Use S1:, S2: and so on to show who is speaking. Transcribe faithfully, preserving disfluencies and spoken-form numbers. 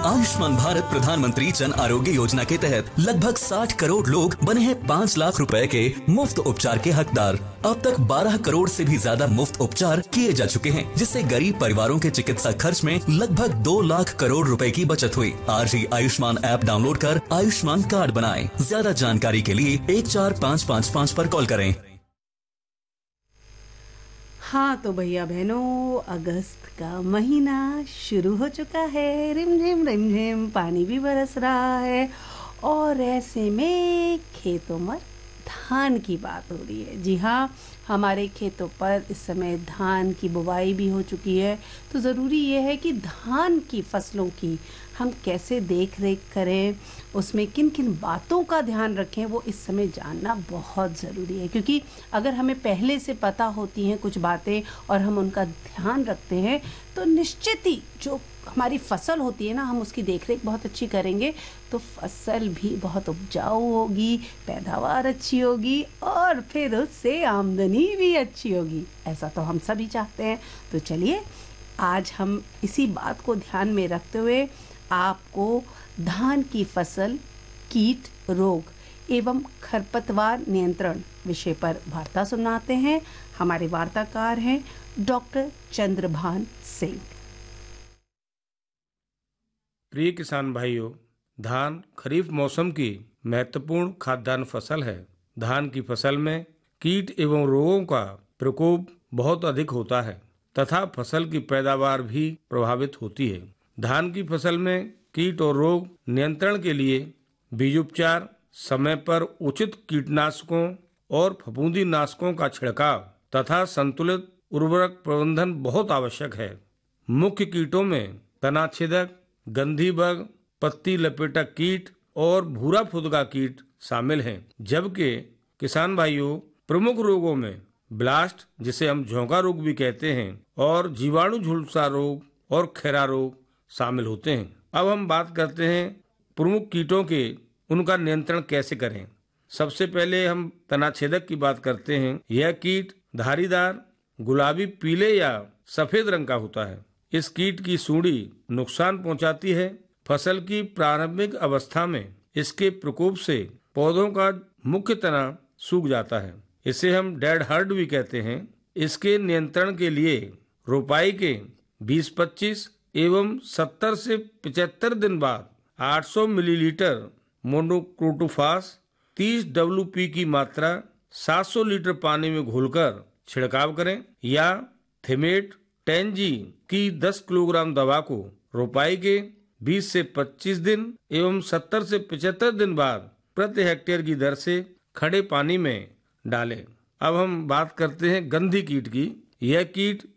S1: आयुष्मान भारत प्रधानमंत्री जन आरोग्य योजना के तहत लगभग साठ करोड़ लोग बने हैं पाँच लाख रुपए के मुफ्त उपचार के हकदार। अब तक बारह करोड़ से भी ज्यादा मुफ्त उपचार किए जा चुके हैं, जिससे गरीब परिवारों के चिकित्सा खर्च में लगभग दो लाख करोड़ रुपए की बचत हुई। आज ही आयुष्मान ऐप डाउनलोड कर आयुष्मान कार्ड बनाएं। ज्यादा जानकारी के लिए एक चार पाँच पाँच पाँच पर कॉल करें।
S2: हाँ तो भैया बहनों, अगस्त का महीना शुरू हो चुका है। रिमझिम रिमझिम पानी भी बरस रहा है और ऐसे में खेतों में धान की बात हो रही है। जी हाँ, हमारे खेतों पर इस समय धान की बुवाई भी हो चुकी है। तो ज़रूरी ये है कि धान की फसलों की हम कैसे देख रेख करें, उसमें किन किन बातों का ध्यान रखें, वो इस समय जानना बहुत ज़रूरी है। क्योंकि अगर हमें पहले से पता होती हैं कुछ बातें और हम उनका ध्यान रखते हैं तो निश्चित ही जो हमारी फसल होती है ना, हम उसकी देख रेख बहुत अच्छी करेंगे तो फसल भी बहुत उपजाऊ होगी, पैदावार अच्छी होगी और फिर उससे आमदनी भी अच्छी होगी। ऐसा तो हम सभी चाहते हैं। तो चलिए आज हम इसी बात को ध्यान में रखते हुए आपको धान की फसल, कीट, रोग एवं खरपतवार नियंत्रण विषय पर वार्ता सुनाते हैं। हमारे वार्ताकार हैं डॉक्टर चंद्रभान सिंह।
S3: प्रिय किसान भाइयों, धान खरीफ मौसम की महत्वपूर्ण खाद्यान्न फसल है। धान की फसल में कीट एवं रोगों का प्रकोप बहुत अधिक होता है तथा फसल की पैदावार भी प्रभावित होती है। धान की फसल में कीट और रोग नियंत्रण के लिए बीजोपचार, समय पर उचित कीटनाशकों और फफूंदी नाशकों का छिड़काव तथा संतुलित उर्वरक प्रबंधन बहुत आवश्यक है। मुख्य कीटों में तनाछेदक, गंधी बग, पत्ती लपेटक कीट और भूरा फुदका कीट शामिल हैं। जबकि किसान भाइयों, प्रमुख रोगों में ब्लास्ट, जिसे हम झोंका रोग भी कहते हैं, और जीवाणु झुलसा रोग और खैरा रोग शामिल होते हैं। अब हम बात करते हैं प्रमुख कीटों के, उनका नियंत्रण कैसे करें। सबसे पहले हम तनाछेदक की बात करते हैं। यह कीट धारीदार, गुलाबी, पीले या सफेद रंग का होता है। इस कीट की सूंडी नुकसान पहुंचाती है। फसल की प्रारंभिक अवस्था में इसके प्रकोप से पौधों का मुख्य तना सूख जाता है। इसे हम डेड हर्ड भी कहते हैं। इसके नियंत्रण के लिए रोपाई के बीस पच्चीस एवं सत्तर से पचहत्तर दिन बाद आठ सौ मिलीलीटर मोनोक्रोटोफास तीस डब्ल्यू पी की मात्रा सात सौ लीटर पानी में घोलकर छिड़काव करें, या थिमेट टेन जी की दस किलोग्राम दवा को रोपाई के बीस से पच्चीस दिन एवं सत्तर से पचहत्तर दिन बाद प्रति हेक्टेयर की दर से खड़े पानी में डालें। अब हम बात करते हैं गंधी कीट की। यह कीट